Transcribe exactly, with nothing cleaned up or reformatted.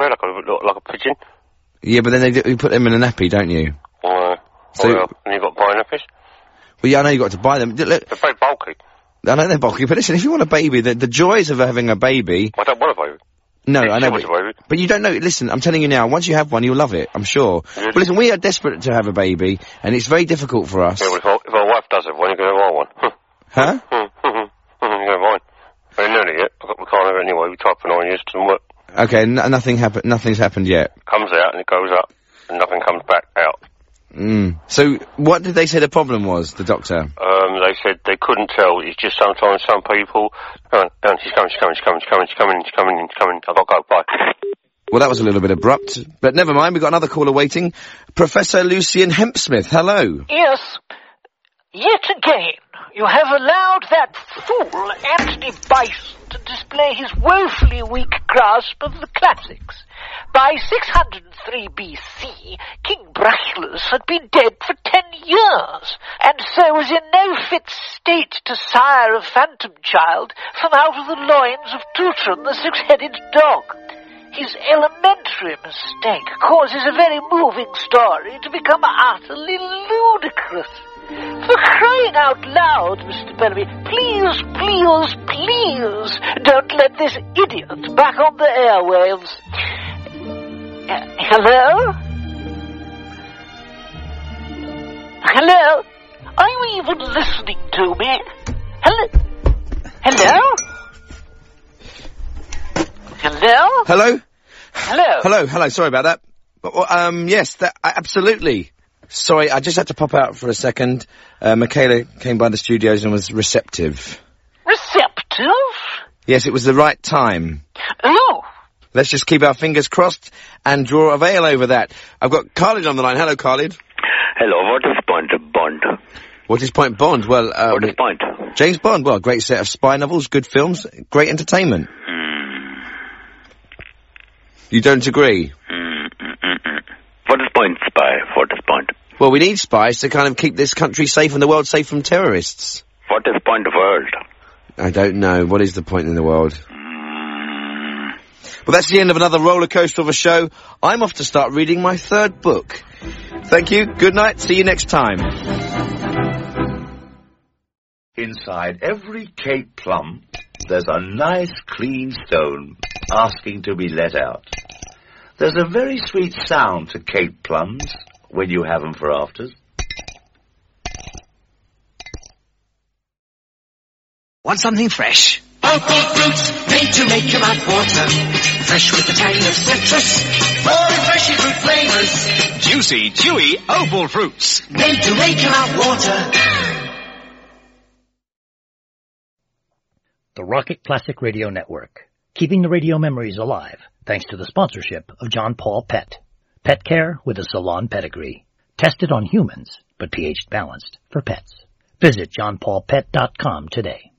like a, like a pigeon. Yeah, but then they do, you put them in a nappy, don't you? Uh, so, oh, yeah. And you've got to buy nappies? Well, yeah, I know you've got to buy them. Look, they're very bulky. I know they're bulky, but listen, if you want a baby, the, the joys of having a baby... I don't want a baby. No, it's I know, but, but you don't know. Listen, I'm telling you now, once you have one, you'll love it, I'm sure. Yes. But listen, we are desperate to have a baby, and it's very difficult for us. Yeah, well, if our, if our wife does have one, you're going to have one. Huh? You're going to have one. I haven't known it yet. We can't have it anyway. We tried for nine years, it doesn't work. Okay, n nothing happened. Nothing's happened yet. It comes out, and it goes up, and nothing comes back out. Mm. So, what did they say the problem was, the doctor? Um, they said they couldn't tell. It's just sometimes some people... Come on, come on, she's coming, she's coming, she's coming, she's coming, she's coming, she's coming, she's coming. I've got to go, bye. Well, that was a little bit abrupt, but never mind, we've got another caller waiting. Professor Lucian Hempsmith, hello. Yes. Yet again, you have allowed that fool Anthony Bison to display his woefully weak grasp of the classics. By six hundred three B C, King Brachylus had been dead for ten years, and so was in no fit state to sire a phantom child from out of the loins of Teuton, the six-headed dog. His elementary mistake causes a very moving story to become utterly ludicrous. For crying out loud, Mister Bellamy, please, please, please, don't let this idiot back on the airwaves. Uh, hello? Hello? Are you even listening to me? Hello? Hello? Hello? Hello? Hello? Hello, hello, sorry about that. Um, yes, that, absolutely. Sorry, I just had to pop out for a second. Uh, Michaela came by the studios and was receptive. Receptive? Yes, it was the right time. Oh. Let's just keep our fingers crossed and draw a veil over that. I've got Khalid on the line. Hello, Khalid. Hello, what is Point Bond? What is Point Bond? Well, um, what is Point? James Bond. Well, great set of spy novels, good films, great entertainment. Mm. You don't agree? Mm, mm, mm, mm. What is Point spy? What is Point? Well, we need spies to kind of keep this country safe and the world safe from terrorists. What is Point world? I don't know. What is the point in the world? Mm. Well, that's the end of another roller coaster of a show. I'm off to start reading my third book. Thank you. Good night. See you next time. Inside every Cape plum, there's a nice clean stone asking to be let out. There's a very sweet sound to Cape plums when you have them for afters. Want something fresh? Opal fruits, made to make your mouth water. Fresh with the tang of citrus, more refreshing fruit flavors. Juicy, chewy Opal fruits, made to make your mouth water. The Rocket Classic Radio Network, keeping the radio memories alive thanks to the sponsorship of John Paul Pet. Pet care with a salon pedigree. Tested on humans, but pH balanced for pets. Visit john paul pet dot com today.